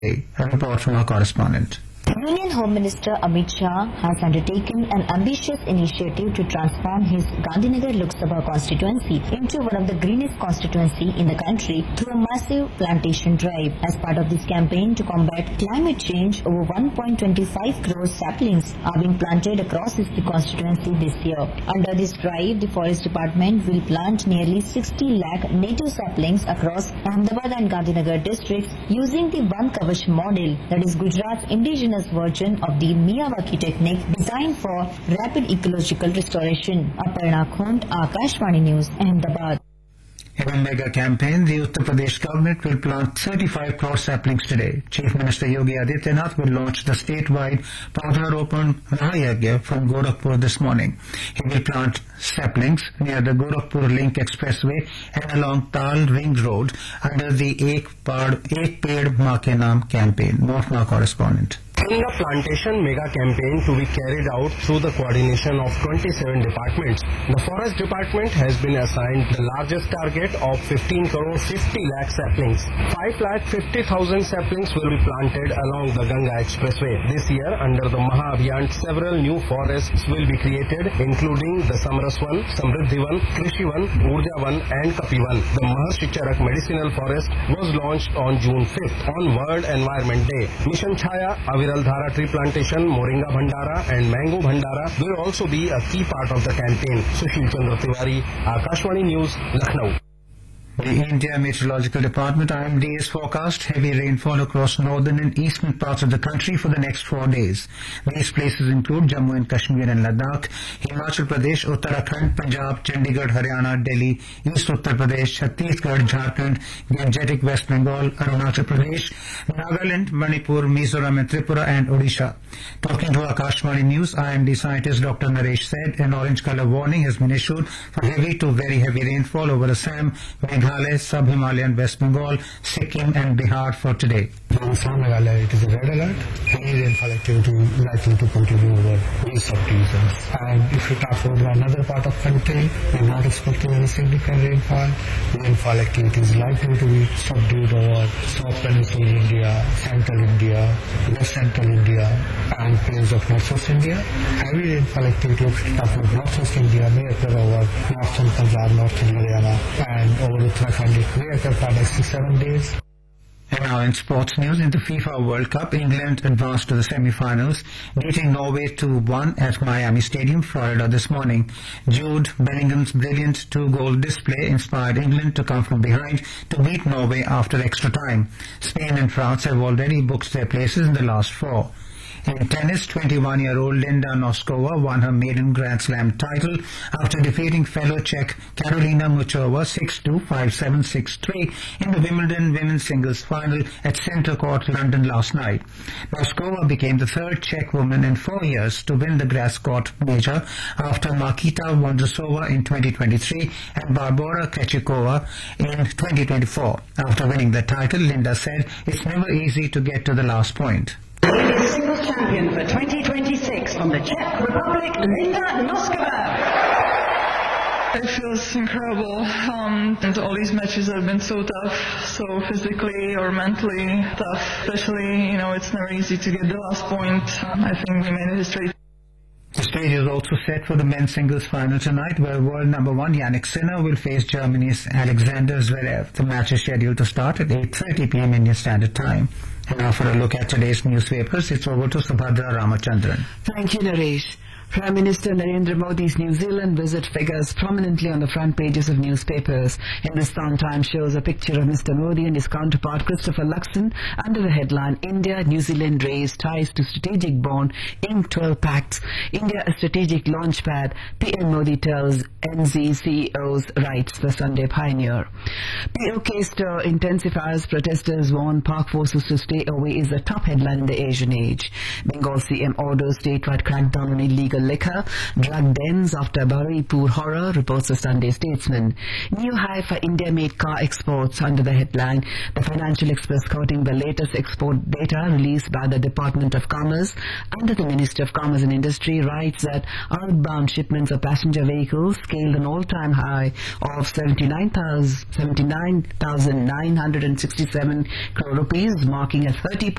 A report from our correspondent. Union Home Minister Amit Shah has undertaken an ambitious initiative to transform his Gandhinagar Lok Sabha constituency into one of the greenest constituency in the country through a massive plantation drive. As part of this campaign to combat climate change, over 1.25 crore saplings are being planted across his constituency this year. Under this drive, the Forest Department will plant nearly 60 lakh native saplings across Ahmedabad and Gandhinagar districts using the Van Kavach model, that is Gujarat's indigenous version of the Miyawaki technique designed for rapid ecological restoration. Aparna Khund, Akashvani News, Ahmedabad. In a mega campaign, the Uttar Pradesh government will plant 35 crore saplings today. Chief Minister Yogi Adityanath will launch the statewide Paudharopan Mahayagya from Gorakhpur this morning. He will plant saplings near the Gorakhpur Link Expressway and along Tal Ring Road under the Ek Ped Maa Ke Naam campaign. More from our correspondent. In the plantation mega campaign to be carried out through the coordination of 27 departments, the Forest Department has been assigned the largest target of 15 crore 50 lakh saplings. 5,50,000 saplings will be planted along the Ganga Expressway. This year, under the Maha Abhiyan, several new forests will be created, including the Samraswan, Samriddhivan, Krishivan, Urjavan and Kapivan. The Maharshi Charak Medicinal Forest was launched on June 5th on World Environment Day. Mission Chhaya, Aviral Dhara Tree Plantation, Moringa Bhandara and Mango Bhandara will also be a key part of the campaign. Sushil Chandra Tiwari, Akashvani News, Lucknow. The India Meteorological Department IMD has forecast heavy rainfall across northern and eastern parts of the country for the next 4 days. These places include Jammu and Kashmir and Ladakh, Himachal Pradesh, Uttarakhand, Punjab, Chandigarh, Haryana, Delhi, East Uttar Pradesh, Chhattisgarh, Jharkhand, Gangetic West Bengal, Arunachal Pradesh, Nagaland, Manipur, Mizoram and Tripura and Odisha. Talking to Akashvani News, IMD scientist Dr. Naresh said an orange color warning has been issued for heavy to very heavy rainfall over Assam, Meghalaya, Sub-Himalayan, West Bengal, Sikkim and Bihar for today. For Assam, Meghalaya, it is a red alert. Any rainfall activity likely to continue over these sub-regions. And if you talk about another part of country, we are not expecting any significant rainfall. Rainfall activity is likely to be subdued over South Peninsular India, Central India, West Central India and plains of Northwest India. Heavy rainfall activity if you talk about Northwest India may occur over Northern Punjab, Northern Haryana and over Uttarakhand. It may occur for next 6-7 days. And now in sports news, in the FIFA World Cup, England advanced to the semi-finals, beating Norway 2-1 at Miami Stadium, Florida this morning. Jude Bellingham's brilliant 2-goal display inspired England to come from behind to beat Norway after extra time. Spain and France have already booked their places in the last 4. In tennis, 21-year-old Linda Noskova won her maiden Grand Slam title after defeating fellow Czech Karolina Muchova 6-2, 5-7, 6-3 in the Wimbledon women's singles final at Centre Court, London last night. Noskova became the third Czech woman in 4 years to win the grass court major after Markita Vondrousova in 2023 and Barbora Krejcikova in 2024. After winning the title, Linda said it's never easy to get to the last point. Ladies singles champion for 2026 from the Czech Republic, Linda Noskova. It feels incredible, and all these matches have been so tough, so physically or mentally tough. Especially, it's never easy to get the last point. I think we made history. The stage is also set for the men's singles final tonight, where world number 1 Jannik Sinner will face Germany's Alexander Zverev. The match is scheduled to start at 8:30 p.m. Indian Standard Time. And now for a look at today's newspapers, it's over to Subhadra Ramachandran. Thank you, Naresh. Prime Minister Narendra Modi's New Zealand visit figures prominently on the front pages of newspapers. Hindustan Times shows a picture of Mr. Modi and his counterpart Christopher Luxon under the headline, India, New Zealand raise ties to strategic bond, ink 12 pacts. India a strategic launchpad, PM Modi tells NZ CEOs, writes the Sunday Pioneer. POK stir intensifies, protesters warn park forces to stay away is the top headline in the Asian age. Bengal CM orders statewide crackdown on illegal liquor, drug dens after Baripur horror, reports the Sunday Statesman. New high for India-made car exports under the headline. The Financial Express quoting the latest export data released by the Department of Commerce under the Ministry of Commerce and Industry, writes estimates that outbound shipments of passenger vehicles scaled an all-time high of 79,967 crore rupees, marking a 30